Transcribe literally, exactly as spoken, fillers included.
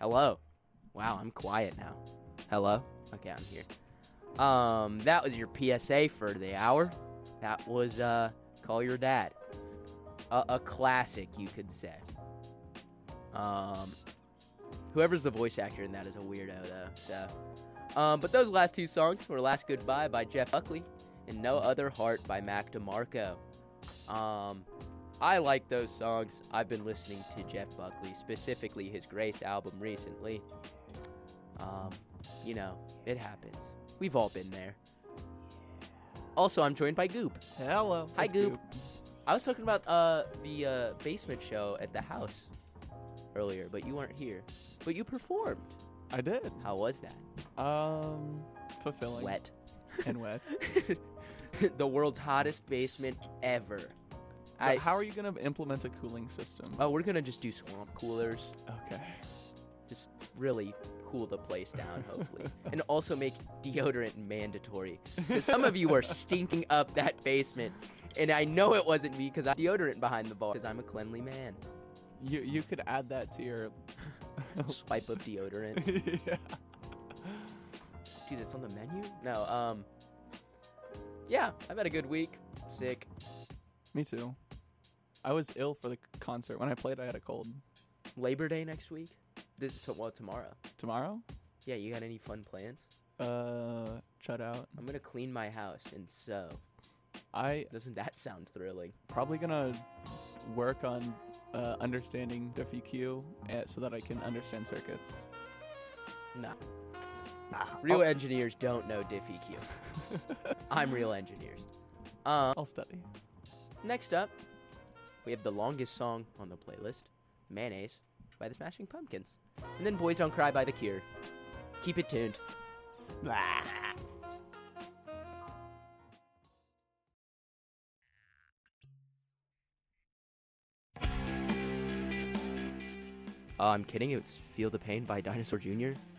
Hello. Wow, I'm quiet now. Hello? Okay, I'm here. Um, that was your P S A for the hour. That was, uh, Call Your Dad. A, a classic, you could say. Um, whoever's the voice actor in that is a weirdo, though, so. Um, but those last two songs were Last Goodbye by Jeff Buckley and No Other Heart by Mac DeMarco. Um, I like those songs. I've been listening to Jeff Buckley, specifically his Grace album recently. Um, you know, it happens. We've all been there. Also, I'm joined by Goop. Hello. Hi, It's Goop. I was talking about uh, the uh, basement show at the house earlier, but you weren't here. But you performed. I did. How was that? Um, fulfilling. Wet. And wet. The world's hottest basement ever. But I, how are you going to implement a cooling system? oh, we're going to just do swamp coolers. Okay. Just really cool the place down, hopefully. And also make deodorant mandatory. Because some of you were stinking up that basement. And I know it wasn't me because I have deodorant behind the bar. Because I'm a cleanly man. You you could add that to your... Swipe of deodorant. Yeah. Dude, it's on the menu? No, um... yeah, I've had a good week. Sick. Me too. I was ill for the c- concert. When I played, I had a cold. Labor Day next week? This to, well, tomorrow. Tomorrow? Yeah, you got any fun plans? Uh, shut out. I'm gonna clean my house and sew. I Doesn't that sound thrilling? probably gonna work on uh, understanding Diffie Q uh, so that I can understand circuits. No. Nah, Real I'll, engineers don't know Diffie Q. I'm real engineers. Um, I'll study. next up, we have the longest song on the playlist, Mayonnaise by the Smashing Pumpkins. And then Boys Don't Cry by The Cure. Keep it tuned. Blah. Oh, I'm kidding. It was Feel the Pain by Dinosaur Junior